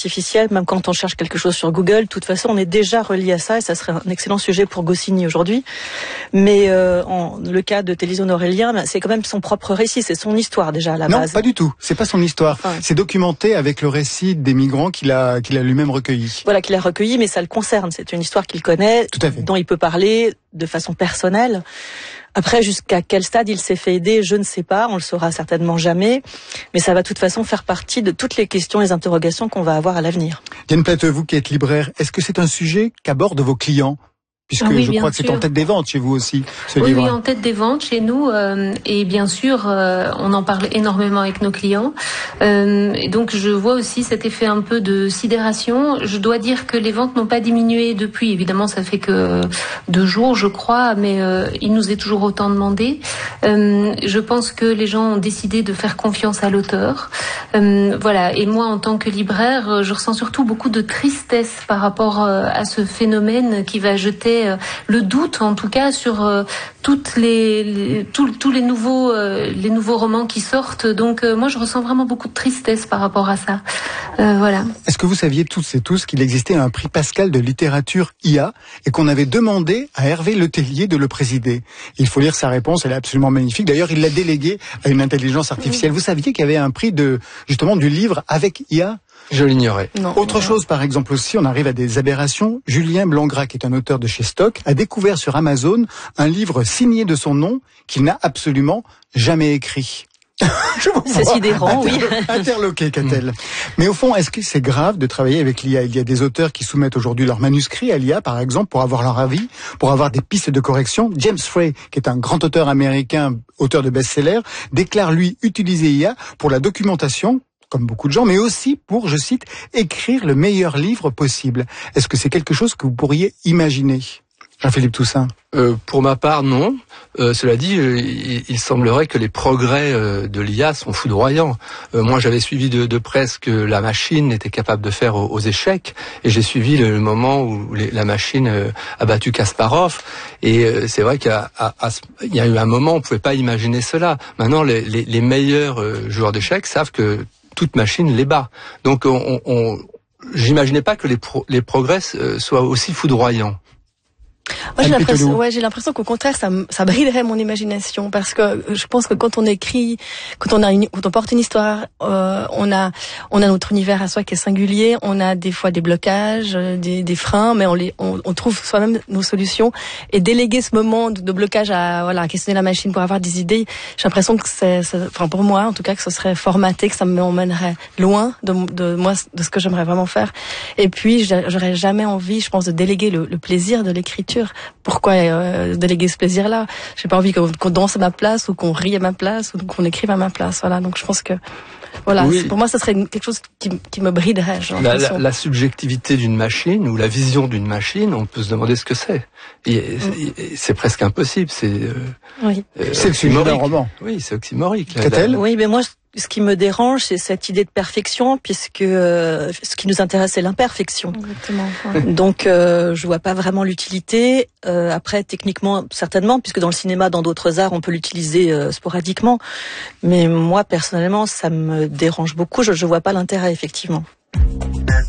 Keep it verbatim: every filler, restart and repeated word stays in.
artificielle, même quand on cherche quelque chose sur Google, de toute façon, on est déjà relié à ça et ça serait un excellent sujet pour Goscinny aujourd'hui. Mais euh, en le cas de Télézone Aurélien, c'est quand même son propre récit, c'est son histoire déjà à la non, base. Non, pas du tout. C'est pas son histoire. Enfin, c'est documenté avec le récit des migrants qu'il a, qu'il a lui-même recueilli. Voilà, qu'il a recueilli, mais ça le concerne. C'est une histoire qu'il connaît, tout à fait, dont il peut parler de façon personnelle. Après, jusqu'à quel stade il s'est fait aider, je ne sais pas, on le saura certainement jamais, mais ça va de toute façon faire partie de toutes les questions, les interrogations qu'on va avoir à l'avenir. Diane Platte, vous qui êtes libraire, est-ce que c'est un sujet qu'abordent vos clients ? Puisque oui, je crois que sûr. c'est en tête des ventes chez vous aussi, ce oui, livre. Oui, en tête des ventes chez nous. Euh, et bien sûr, euh, on en parle énormément avec nos clients. Euh, et donc, je vois aussi cet effet un peu de sidération. Je dois dire que les ventes n'ont pas diminué depuis. Évidemment, ça fait que deux jours, je crois, mais euh, il nous est toujours autant demandé. Euh, je pense que les gens ont décidé de faire confiance à l'auteur. Euh, voilà. Et moi, en tant que libraire, je ressens surtout beaucoup de tristesse par rapport euh, à ce phénomène qui va jeter le doute, en tout cas, sur euh, toutes les, les tous, tous les nouveaux euh, les nouveaux romans qui sortent. Donc euh, moi, je ressens vraiment beaucoup de tristesse par rapport à ça. Euh, voilà. Est-ce que vous saviez toutes et tous qu'il existait un prix Pascal de littérature I A et qu'on avait demandé à Hervé Letellier de le présider? Il faut lire sa réponse, elle est absolument magnifique. D'ailleurs, il l'a délégué à une intelligence artificielle. Vous saviez qu'il y avait un prix de justement du livre avec I A? Je l'ignorais. Non, Autre non. chose, par exemple aussi, on arrive à des aberrations. Julien Blangras, qui est un auteur de chez Stock, a découvert sur Amazon un livre signé de son nom qu'il n'a absolument jamais écrit. Je vous c'est sidérant, inter- oui. Interloqué, qu'a-t-elle. Mais au fond, est-ce que c'est grave de travailler avec l'I A? Il y a des auteurs qui soumettent aujourd'hui leurs manuscrits à l'I A, par exemple, pour avoir leur avis, pour avoir des pistes de correction. James Frey, qui est un grand auteur américain, auteur de best-sellers, déclare, lui, utiliser I A pour la documentation, comme beaucoup de gens, mais aussi pour, je cite, écrire le meilleur livre possible. Est-ce que c'est quelque chose que vous pourriez imaginer, Jean-Philippe Toussaint? Euh, pour ma part, non. Euh, cela dit, euh, il, il semblerait que les progrès euh, de l'I A sont foudroyants. Euh, moi, j'avais suivi de, de près ce que la machine était capable de faire aux, aux échecs, et j'ai suivi le, le moment où les, la machine euh, a battu Kasparov. Et euh, c'est vrai qu'il y a, à, à, il y a eu un moment où on ne pouvait pas imaginer cela. Maintenant, les, les, les meilleurs euh, joueurs d'échecs savent que toute machine les bat. Donc, on, on, j'imaginais pas que les, pro, les progrès euh, soient aussi foudroyants. Moi, j'ai l'impression, ouais, j'ai l'impression qu'au contraire, ça, ça briderait mon imagination, parce que je pense que quand on écrit, quand on a une, quand on porte une histoire, euh, on a, on a notre univers à soi qui est singulier, on a des fois des blocages, des, des freins, mais on les, on, on trouve soi-même nos solutions. Et déléguer ce moment de, de blocage à, voilà, à questionner la machine pour avoir des idées, j'ai l'impression que c'est, c'est, enfin pour moi, en tout cas, que ce serait formaté, que ça m'emmènerait loin de, de moi, de ce que j'aimerais vraiment faire. Et puis, j'aurais jamais envie, je pense, de déléguer le, le plaisir de l'écriture. Pourquoi euh, déléguer ce plaisir-là? J'ai pas envie qu'on, qu'on danse à ma place ou qu'on rie à ma place ou qu'on écrive à ma place. Voilà, donc je pense que voilà, oui. Pour moi, ça serait quelque chose qui, qui me briderait. J'ai la, la, la subjectivité d'une machine ou la vision d'une machine, on peut se demander ce que c'est. Et, mm. et, c'est presque impossible. C'est euh, oui. euh, c'est le sujet d'un roman. Oui, c'est oxymorique. Qu'a-t-elle ? Oui, mais moi. Ce qui me dérange, c'est cette idée de perfection, puisque euh, ce qui nous intéresse, c'est l'imperfection. Exactement. Ouais. Donc, euh, je vois pas vraiment l'utilité. Euh, après, techniquement, certainement, puisque dans le cinéma, dans d'autres arts, on peut l'utiliser euh, sporadiquement. Mais moi, personnellement, ça me dérange beaucoup. Je, je vois pas l'intérêt, effectivement.